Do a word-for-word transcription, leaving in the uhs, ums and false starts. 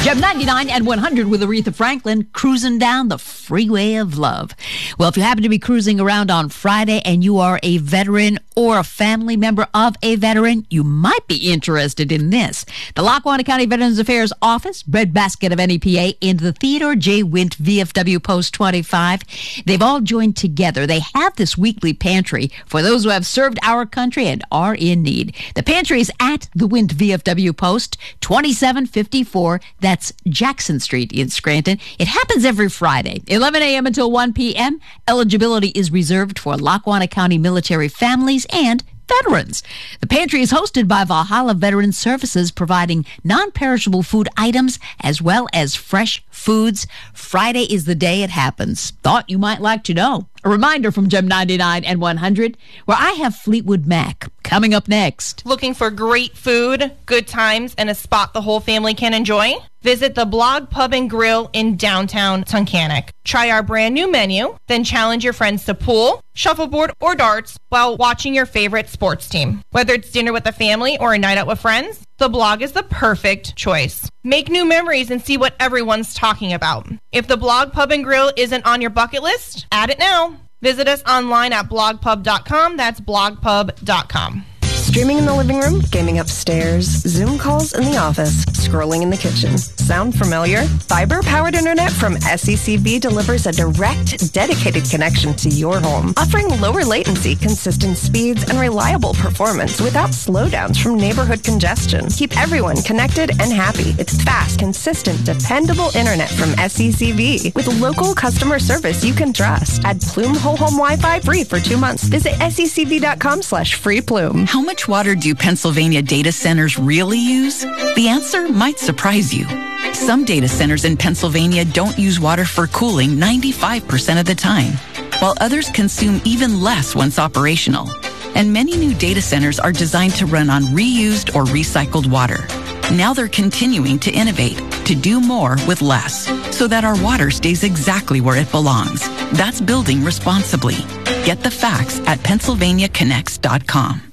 Gem ninety-nine and one hundred with Aretha Franklin, cruising down the freeway of love. Well, if you happen to be cruising around on Friday and you are a veteran or a family member of a veteran, you might be interested in this. The Lackawanna County Veterans Affairs Office, Breadbasket of N E P A, and the Theodore J. Wint V F W Post twenty-five, they've all joined together. They have this weekly pantry for those who have served our country and are in need. The pantry is at the Wint V F W Post, twenty-seven fifty-four. That's Jackson Street in Scranton. It happens every Friday, eleven a.m. until one p.m. Eligibility is reserved for Lackawanna County military families and veterans. The pantry is hosted by Valhalla Veteran Services, providing non-perishable food items as well as fresh foods. Friday is the day it happens. Thought you might like to know. A reminder from Gem ninety-nine and one hundred, where I have Fleetwood Mac coming up next. Looking for great food, good times, and a spot the whole family can enjoy? Visit the Blog Pub and Grill in downtown Tunkhannock. Try our brand new menu, then challenge your friends to pool, shuffleboard, or darts while watching your favorite sports team. Whether it's dinner with the family or a night out with friends, the Blog is the perfect choice. Make new memories and see what everyone's talking about. If the Blog Pub and Grill isn't on your bucket list, add it now. Visit us online at blog pub dot com. That's blog pub dot com. Streaming in the living room, gaming upstairs, Zoom calls in the office, scrolling in the kitchen. Sound familiar? Fiber-powered internet from S E C B delivers a direct, dedicated connection to your home, offering lower latency, consistent speeds, and reliable performance without slowdowns from neighborhood congestion. Keep everyone connected and happy. It's fast, consistent, dependable internet from S E C B with local customer service you can trust. Add Plume Whole Home Wi-Fi free for two months. Visit S E C B dot com slash free plume. How much water do Pennsylvania data centers really use? The answer might surprise you. Some data centers in Pennsylvania don't use water for cooling ninety-five percent of the time, while others consume even less once operational. And many new data centers are designed to run on reused or recycled water. Now they're continuing to innovate, to do more with less, so that our water stays exactly where it belongs. That's building responsibly. Get the facts at Pennsylvania Connects dot com.